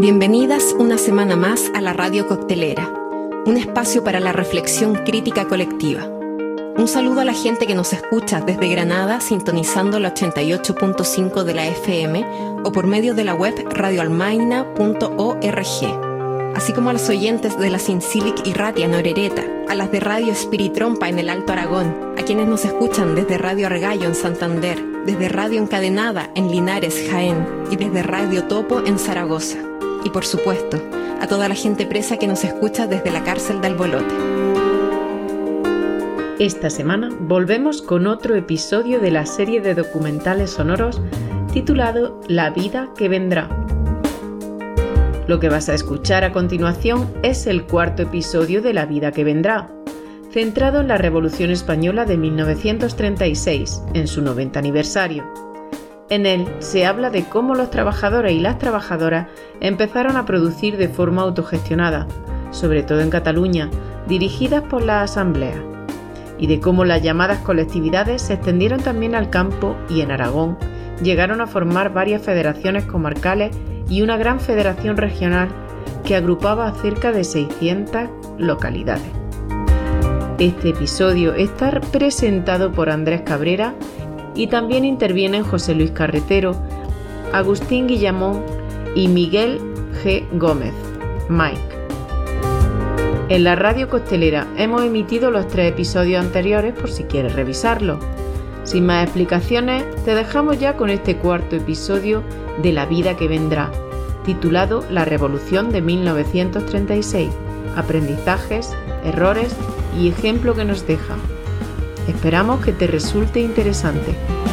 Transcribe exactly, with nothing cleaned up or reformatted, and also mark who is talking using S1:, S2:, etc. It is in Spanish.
S1: Bienvenidas una semana más a la Radio Coctelera, un espacio para la reflexión crítica colectiva. Un saludo a la gente que nos escucha desde Granada sintonizando la ochenta y ocho punto cinco de la F M o por medio de la web radio almaina punto org, así como a los oyentes de la Sincilic y Ratia en Orereta, a las de Radio Espiritrompa en el Alto Aragón, a quienes nos escuchan desde Radio Argallo en Santander, desde Radio Encadenada en Linares, Jaén y desde Radio Topo en Zaragoza. Y por supuesto, a toda la gente presa que nos escucha desde la cárcel de Albolote.
S2: Esta semana volvemos con otro episodio de la serie de documentales sonoros titulado La vida que vendrá. Lo que vas a escuchar a continuación es el cuarto episodio de La vida que vendrá, centrado en la Revolución Española de mil novecientos treinta y seis, en su noventa aniversario. En él se habla de cómo los trabajadores y las trabajadoras empezaron a producir de forma autogestionada, sobre todo en Cataluña, dirigidas por la Asamblea, y de cómo las llamadas colectividades se extendieron también al campo y en Aragón llegaron a formar varias federaciones comarcales y una gran federación regional que agrupaba a cerca de seiscientas localidades. Este episodio está presentado por Andrés Cabrera y también intervienen José Luis Carretero, Agustín Guillamón y Miguel G. Gómez, Mike. En la Radio Coctelera hemos emitido los tres episodios anteriores por si quieres revisarlos. Sin más explicaciones, te dejamos ya con este cuarto episodio de La vida que vendrá, titulado La Revolución de mil novecientos treinta y seis, aprendizajes, errores y ejemplo que nos deja. Esperamos que te resulte interesante.